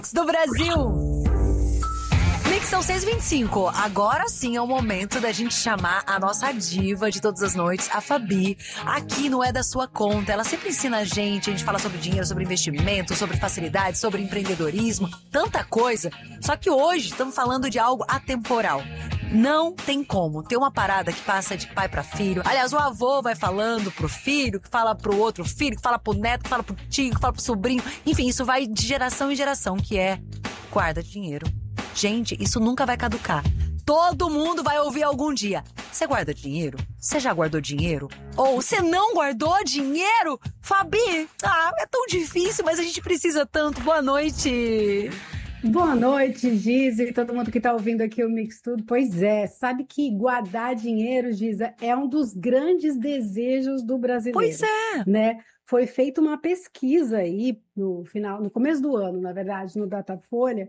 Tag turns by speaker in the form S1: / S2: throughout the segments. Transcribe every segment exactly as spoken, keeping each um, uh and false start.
S1: Do Brasil. Mix são seis e vinte e cinco. Agora sim é o momento da gente chamar a nossa diva de todas as noites, a Fabi. Aqui não é da sua conta. Ela sempre ensina a gente. A gente fala sobre dinheiro, sobre investimento, sobre facilidade, sobre empreendedorismo, tanta coisa. Só que hoje estamos falando de algo atemporal. Não tem como. Tem uma parada que passa de pai pra filho. Aliás, o avô vai falando pro filho, que fala pro outro filho, que fala pro neto, que fala pro tio, que fala pro sobrinho. Enfim, isso vai de geração em geração, que é guarda dinheiro. Gente, isso nunca vai caducar. Todo mundo vai ouvir algum dia. Você guarda dinheiro? Você já guardou dinheiro? Ou você não guardou dinheiro? Fabi, ah, é tão difícil, mas a gente precisa tanto. Boa noite.
S2: Boa noite, Giza, e todo mundo que está ouvindo aqui o Mix Tudo. Pois é, sabe que guardar dinheiro, Giza, é um dos grandes desejos do brasileiro.
S1: Pois é.
S2: Né? Foi feita uma pesquisa aí no final, no começo do ano, na verdade, no Datafolha,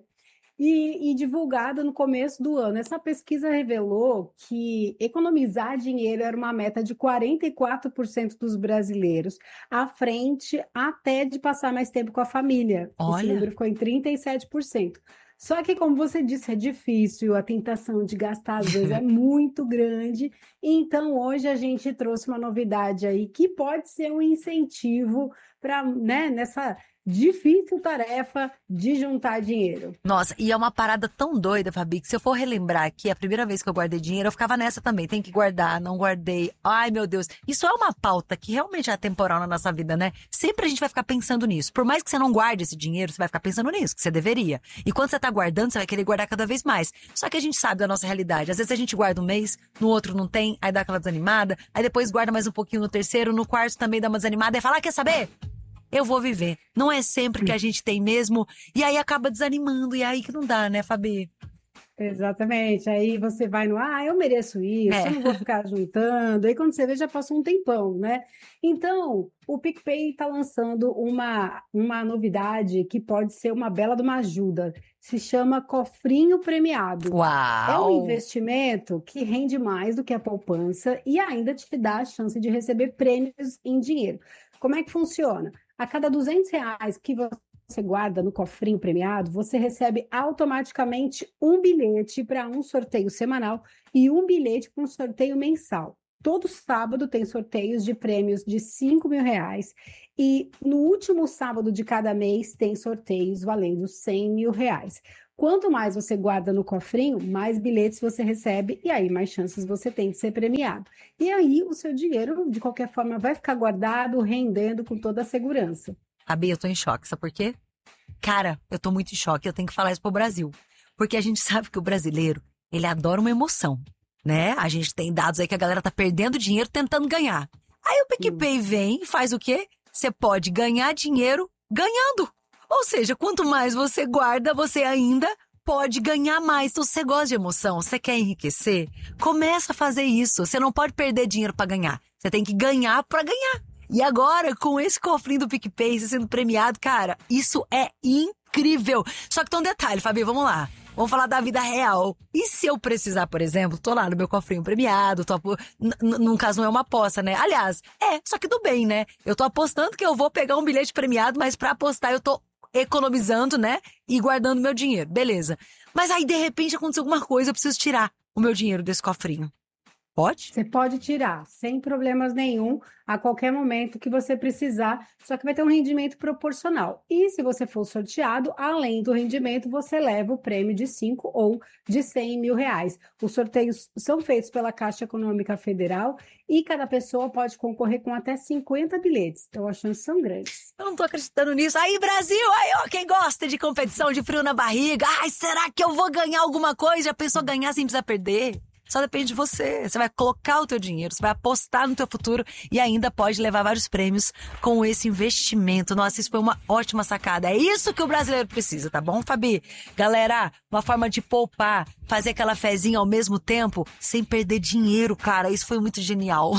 S2: e, e divulgada no começo do ano. Essa pesquisa revelou que economizar dinheiro era uma meta de quarenta e quatro por cento dos brasileiros, à frente até de passar mais tempo com a família.
S1: Olha.
S2: Esse número ficou em trinta e sete por cento. Só que, como você disse, é difícil, a tentação de gastar às vezes é muito grande. Então, hoje a gente trouxe uma novidade aí que pode ser um incentivo para, né, nessa difícil tarefa de juntar dinheiro.
S1: Nossa, e é uma parada tão doida, Fabi, que se eu for relembrar aqui, a primeira vez que eu guardei dinheiro, eu ficava nessa também. Tem que guardar, não guardei. Ai, meu Deus. Isso é uma pauta que realmente é atemporal na nossa vida, né? Sempre a gente vai ficar pensando nisso. Por mais que você não guarde esse dinheiro, você vai ficar pensando nisso, que você deveria. E quando você tá guardando, você vai querer guardar cada vez mais. Só que a gente sabe da nossa realidade. Às vezes a gente guarda um mês, no outro não tem, aí dá aquela desanimada, aí depois guarda mais um pouquinho no terceiro, no quarto também dá uma desanimada, e fala, ah, quer saber? Eu vou viver. Não é sempre que a gente tem mesmo. E aí acaba desanimando. E aí que não dá, né, Fabi?
S2: Exatamente. Aí você vai no, ah, eu mereço isso,
S1: É.
S2: eu não vou ficar juntando. Aí quando você vê, já passou um tempão, né? Então, o PicPay está lançando uma, uma novidade que pode ser uma bela de uma ajuda. Se chama Cofrinho Premiado.
S1: Uau!
S2: É um investimento que rende mais do que a poupança e ainda te dá a chance de receber prêmios em dinheiro. Como é que funciona? A cada duzentos reais que você guarda no cofrinho premiado, você recebe automaticamente um bilhete para um sorteio semanal e um bilhete para um sorteio mensal. Todo sábado tem sorteios de prêmios de cinco mil reais e no último sábado de cada mês tem sorteios valendo cem mil reais. Quanto mais você guarda no cofrinho, mais bilhetes você recebe e aí mais chances você tem de ser premiado. E aí o seu dinheiro, de qualquer forma, vai ficar guardado, rendendo com toda a segurança.
S1: Fabi, eu tô em choque, sabe por quê? Cara, eu tô muito em choque, eu tenho que falar isso pro Brasil. Porque a gente sabe que o brasileiro, ele adora uma emoção, né? A gente tem dados aí que a galera tá perdendo dinheiro tentando ganhar. Aí o PicPay vem e faz o quê? Você pode ganhar dinheiro ganhando. Ou seja, quanto mais você guarda, você ainda pode ganhar mais. Então, se você gosta de emoção, você quer enriquecer, começa a fazer isso. Você não pode perder dinheiro para ganhar. Você tem que ganhar para ganhar. E agora, com esse cofrinho do PicPay sendo premiado, cara, isso é incrível. Só que tem um detalhe, Fabi, vamos lá. Vamos falar da vida real. E se eu precisar, por exemplo, tô lá no meu cofrinho premiado, tô apo... N- num caso não é uma aposta, né? Aliás, é, só que do bem, né? Eu tô apostando que eu vou pegar um bilhete premiado, mas pra apostar eu tô economizando, né? E guardando meu dinheiro. Beleza. Mas aí, de repente, aconteceu alguma coisa, eu preciso tirar o meu dinheiro desse cofrinho. Pode?
S2: Você pode tirar, sem problemas nenhum, a qualquer momento que você precisar, só que vai ter um rendimento proporcional. E se você for sorteado, além do rendimento, você leva o prêmio de cinco ou de cem mil reais. Os sorteios são feitos pela Caixa Econômica Federal e cada pessoa pode concorrer com até cinquenta bilhetes. Então, as chances são grandes.
S1: Eu não tô acreditando nisso. Aí, Brasil, aí, ó, quem gosta de competição de frio na barriga. Ai, será que eu vou ganhar alguma coisa? Já pensou ganhar sem precisar perder? Só depende de você. Você vai colocar o teu dinheiro, você vai apostar no teu futuro e ainda pode levar vários prêmios com esse investimento. Nossa, isso foi uma ótima sacada. É isso que o brasileiro precisa, tá bom, Fabi? Galera, uma forma de poupar, fazer aquela fezinha ao mesmo tempo, sem perder dinheiro, cara. Isso foi muito genial.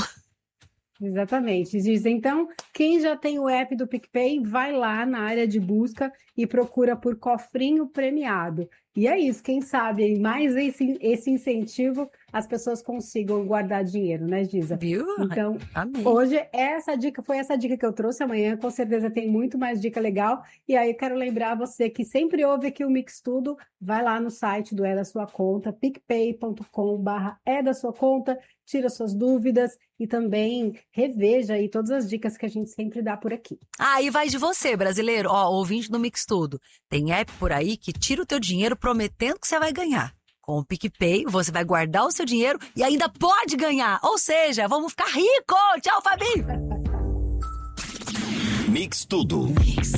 S2: Exatamente, Giz. Então, quem já tem o app do PicPay, vai lá na área de busca e procura por cofrinho premiado. E é isso, quem sabe, mais esse, esse incentivo as pessoas consigam guardar dinheiro, né, Giza?
S1: Viu?
S2: Então,
S1: Amei.
S2: hoje essa dica foi essa dica que eu trouxe. Amanhã, com certeza, tem muito mais dica legal. E aí, eu quero lembrar você que sempre ouve aqui o Mix Tudo, vai lá no site do É da Sua Conta, picpay ponto com barra É da Sua Conta, tira suas dúvidas e também reveja aí todas as dicas que a gente sempre dá por aqui.
S1: Aí vai de você, brasileiro. Ó, ouvinte do Mix Tudo. Tem app por aí que tira o teu dinheiro prometendo que você vai ganhar. Com o PicPay, você vai guardar o seu dinheiro e ainda pode ganhar. Ou seja, vamos ficar rico. Tchau, Fabi!
S3: Mix Tudo.